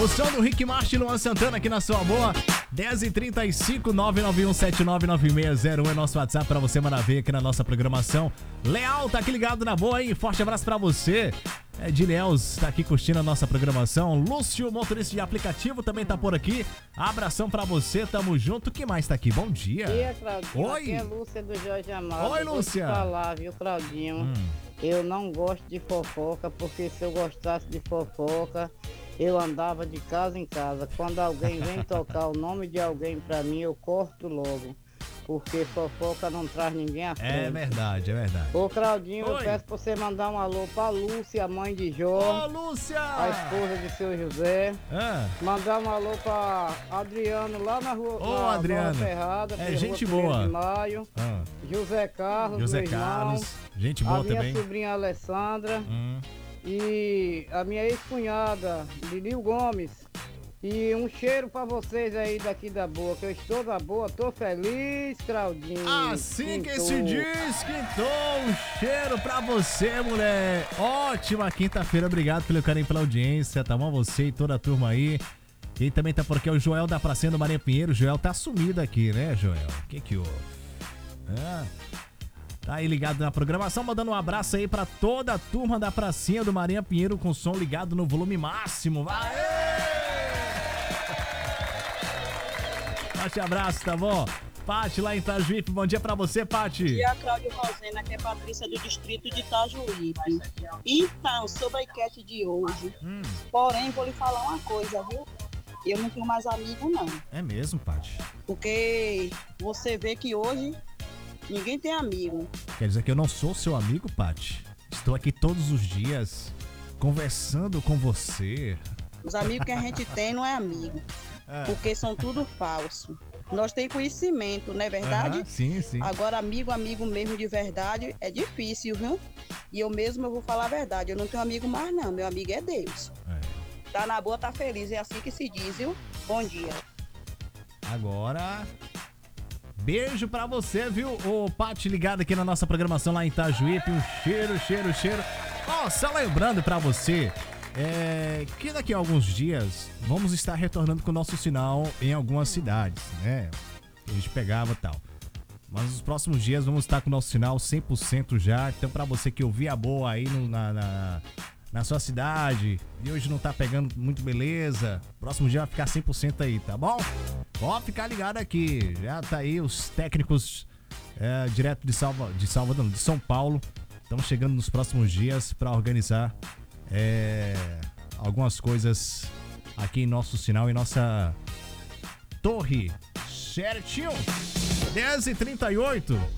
O som do Rick Martin e Luan Santana aqui na sua boa. 10h35, 991799601 é nosso WhatsApp pra você mandar ver aqui na nossa programação. Leal tá aqui ligado na boa, hein? Forte abraço pra você. Edilels tá aqui curtindo a nossa programação. Lúcio, motorista de aplicativo, também tá por aqui. Abração pra você, tamo junto. Quem mais tá aqui? Bom dia. Bom dia, Claudinho. Oi. Aqui é Lúcia do Jorge Amado. Oi, Lúcia. Vou te falar, viu, Claudinho? Eu não gosto de fofoca, porque se eu gostasse de fofoca, eu andava de casa em casa. Quando alguém vem tocar o nome de alguém pra mim, eu corto logo. Porque fofoca não traz ninguém à frente. É verdade, é verdade. Ô, Claudinho, Oi. eu peço pra você mandar um alô pra Lúcia, mãe de Jó. Ô, Lúcia! A esposa de seu José. Mandar um alô pra Adriano lá na rua. Ô, na Adriano. Nova Ferrada, É pela gente rua 1º boa. de Maio. José Carlos, José meu irmão. Carlos, gente boa a minha também. sobrinha Alessandra. E a minha ex-cunhada, Lilio Gomes. E um cheiro pra vocês aí daqui da boa, que eu estou da boa, tô feliz, Claudinho. Assim que se diz, quintou, um cheiro pra você, mulher. Ótima quinta-feira, obrigado pelo carinho, pela audiência, tá bom? Você e toda a turma aí. Quem também tá por aqui é o Joel da Pracinha do Maria Pinheiro. O Joel tá sumido aqui, né, Joel? O que houve? Tá aí ligado na programação, mandando um abraço aí pra toda a turma da Pracinha do Maria Pinheiro com o som ligado no volume máximo. Vai! Forte abraço, tá bom? Pati lá em Itajuípe, bom dia pra você, Pati. Bom dia, Cláudio Rosena, que é Patrícia do distrito de Itajuípe. Então, sobre a enquete de hoje, porém, vou lhe falar uma coisa, viu? Eu não tenho mais amigo, não. É mesmo, Pati? Porque você vê que hoje ninguém tem amigo. Quer dizer que eu não sou seu amigo, Pati? Estou aqui todos os dias, conversando com você. Os amigos que a gente tem não é amigo. Porque são tudo falso. Nós temos conhecimento, não é verdade? Sim, sim. Agora, amigo mesmo de verdade é difícil, viu? E eu mesmo vou falar a verdade. Eu não tenho amigo mais, não. Meu amigo é Deus. Tá na boa, tá feliz. É assim que se diz, viu? Bom dia. Agora, beijo pra você, viu? Ô, Pati, ligado aqui na nossa programação lá em Itajuípe. Um cheiro. Ó, só lembrando pra você... que daqui a alguns dias vamos estar retornando com o nosso sinal em algumas cidades, né? Que a gente pegava e tal. Mas nos próximos dias vamos estar com o nosso sinal 100% já. Então, pra você que ouvia a boa aí na sua cidade e hoje não tá pegando muito beleza, próximo dia vai ficar 100% aí, tá bom? Pode ficar ligado aqui. Já tá aí os técnicos direto de São Paulo. Estão chegando nos próximos dias pra organizar algumas coisas aqui em nosso sinal, em nossa torre. Certinho? 10h38.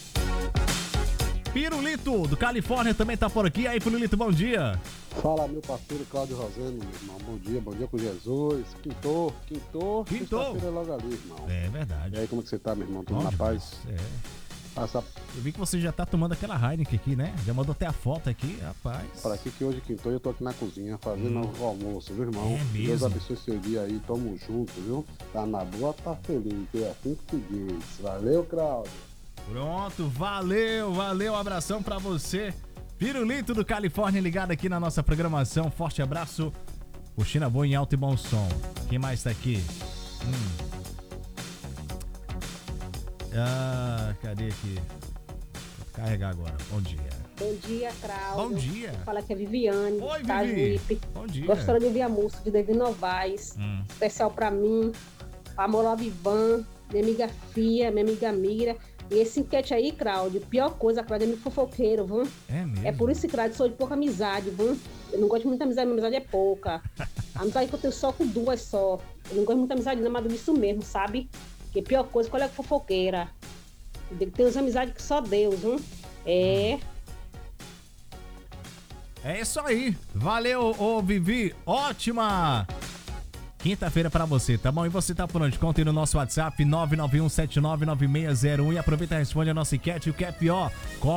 Pirulito do Califórnia também tá por aqui. Aí, Pirulito, bom dia. Fala, meu parceiro Cláudio Roseno, meu irmão. Bom dia com Jesus. Quintou. Sexta-feira é logo ali, irmão. É verdade. E aí, como é que você tá, meu irmão? Tudo na paz? Eu vi que você já tá tomando aquela Heineken aqui, né? Já mandou até a foto aqui, rapaz. Para aqui que hoje quintou, eu tô aqui na cozinha fazendo o almoço, viu, irmão? É mesmo? Deus abençoe seu dia aí, tamo junto, viu? Tá na boa, tá feliz, é assim que se diz. Valeu, Cláudio. Pronto, valeu, abração pra você. Pirulito do Califórnia ligado aqui na nossa programação. Forte abraço. Curtindo a boa em alto e bom som. Quem mais tá aqui? Cadê aqui? Vou carregar agora. Bom dia. Bom dia, Cláudio. Bom dia. Fala que é Viviane. Oi, tá, Vivi. Juípe. Bom dia. Gostaria de ouvir a música de Davi Novaes. Especial pra mim, pra Mola Vivan, minha amiga Fia, minha amiga Mira. E esse enquete aí, Cláudio, pior coisa, Cláudio, é meu fofoqueiro, viu? É mesmo? É por isso, Cláudio, sou de pouca amizade, viu? Eu não gosto de muita amizade, minha amizade é pouca. A amizade que eu tenho só com duas só. Eu não gosto de muita amizade, não, mas disso mesmo, sabe? Que pior coisa, qual é a fofoqueira? Tem umas amizades que só Deus, viu? É isso aí. Valeu, ô Vivi. Ótima quinta-feira pra você, tá bom? E você tá por onde? Conta aí no nosso WhatsApp 991799601 e aproveita e responde a nossa enquete. O que é pior?